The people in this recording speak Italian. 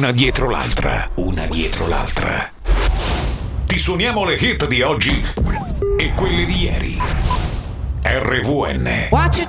una dietro l'altra, una dietro l'altra. Ti suoniamo le hit di oggi e quelle di ieri. RVN. Watch it.